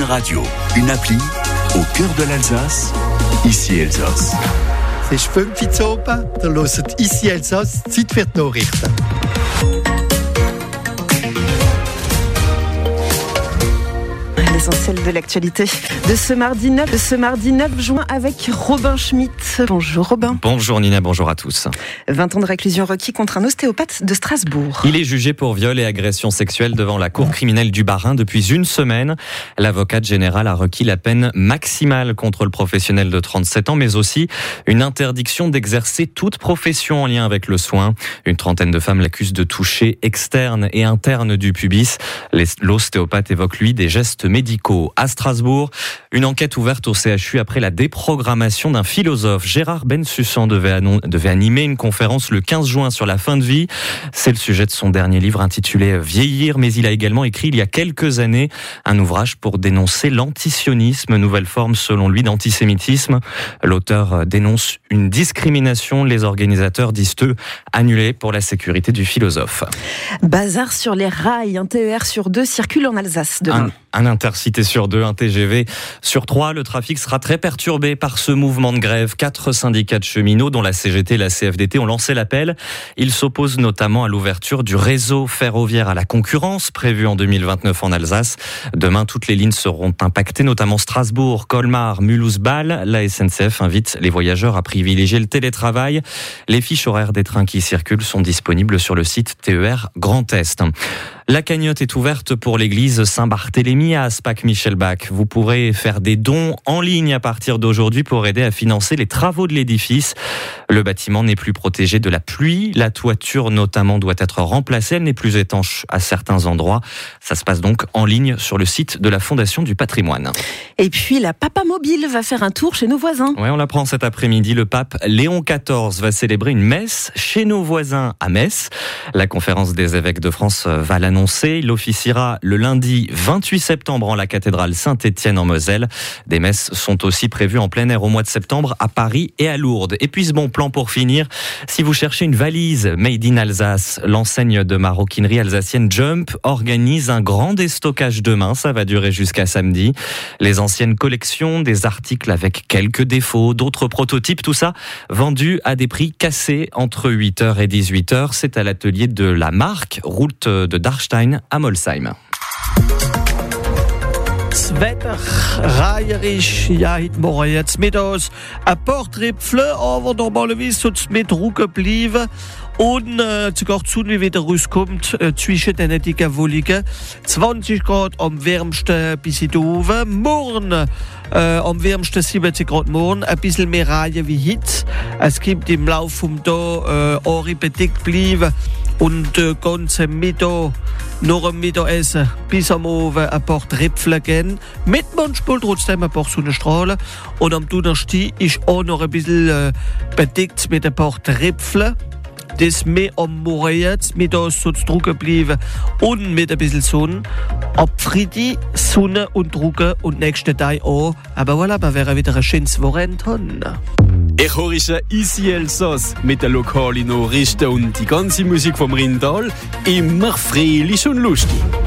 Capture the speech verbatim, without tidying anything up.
Radio, une appli au cœur de l'Alsace, ici Elsass. C'est fünf Uhr oben, da hört ici Elsass, Zeit für die Nachrichten. L'essentiel de l'actualité de ce mardi neuf, de ce mardi neuf juin avec Robin Schmitt. Bonjour Robin. Bonjour Nina, bonjour à tous. vingt ans de réclusion requis contre un ostéopathe de Strasbourg. Il est jugé pour viol et agression sexuelle devant la cour criminelle du Bas-Rhin depuis une semaine. L'avocate générale a requis la peine maximale contre le professionnel de trente-sept ans, mais aussi une interdiction d'exercer toute profession en lien avec le soin. Une trentaine de femmes l'accusent de toucher externe et interne du pubis. L'ostéopathe évoque lui des gestes médicaux. À Strasbourg, une enquête ouverte au C H U après la déprogrammation d'un philosophe. Gérard Bensusan devait, annon- devait animer une conférence le quinze juin sur la fin de vie. C'est le sujet de son dernier livre intitulé « Vieillir », mais il a également écrit il y a quelques années un ouvrage pour dénoncer l'antisionisme, nouvelle forme selon lui d'antisémitisme. L'auteur dénonce une discrimination, les organisateurs disent eux annulée pour la sécurité du philosophe. Bazar sur les rails, un T E R sur deux circule en Alsace demain. Un, un intercité sur deux, un T G V sur trois. Le trafic sera très perturbé par ce mouvement de grève. Quatre syndicats de cheminots, dont la C G T et la C F D T, ont lancé l'appel. Ils s'opposent notamment à l'ouverture du réseau ferroviaire à la concurrence, prévue en deux mille vingt-neuf en Alsace. Demain, toutes les lignes seront impactées, notamment Strasbourg, Colmar, Mulhouse-Bâle. La S N C F invite les voyageurs à privilégier le télétravail. Les fiches horaires des trains qui circulent sont disponibles sur le site T E R Grand Est. La cagnotte est ouverte pour l'église Saint-Barthélemy à Aspach-Michelbach. Vous pourrez faire des dons en ligne à partir d'aujourd'hui pour aider à financer les travaux de l'édifice. Le bâtiment n'est plus protégé de la pluie. La toiture notamment doit être remplacée. Elle n'est plus étanche à certains endroits. Ça se passe donc en ligne sur le site de la Fondation du patrimoine. Et puis la Papa Mobile va faire un tour chez nos voisins. Ouais, on l'apprend cet après-midi. Le pape Léon quatorze va célébrer une messe chez nos voisins à Metz. La conférence des évêques de France va l'annoncer. Il officiera le lundi vingt-huit septembre en la cathédrale Saint-Étienne en Moselle. Des messes sont aussi prévues en plein air au mois de septembre à Paris et à Lourdes. Et puis ce bon plan pour finir, si vous cherchez une valise made in Alsace, l'enseigne de maroquinerie alsacienne Jump organise un grand déstockage demain. Ça va durer jusqu'à samedi. Les anciennes collections, des articles avec quelques défauts, d'autres prototypes, tout ça vendu à des prix cassés entre huit heures et dix-huit heures. C'est à l'atelier de la marque, route de Darstein à Molsheim. Das Wetter reijerisch, ja, heute Morgen jetzt mittags ein paar Tröpfchen, aber normalerweise soll es mit Ruhe bleiben. Und äh, sogar die Sonne wieder rauskommt äh, zwischen den dicken Wolken. zwanzig Grad am wärmsten bis in oben. Morgen äh, am wärmsten siebzig Grad morgen. Ein bisschen mehr Reihen wie heute. Es gibt im Laufe des Tages äh, Ohren bedeckt bleiben. Und äh, ganze Mittag, nach dem Mittagessen bis am Abend ein paar Tröpfchen geben. Mit manchmal trotzdem ein paar Sonnenstrahlen. Und am Donnerstag ist auch noch ein bisschen äh, bedeckt mit ein paar Tröpfchen. Das mehr am Morgen jetzt, mittags soll es trocken bleiben und mit ein bisschen Sonne. Ab Freitag Sonne und trocken und nächsten Tag auch. Aber voilà, wir werden wieder ein schönes Wochenende haben. Ich höre ici Elsass mit den lokalen Nachrichten und die ganze Musik vom Rindal. Immer fröhlich und lustig.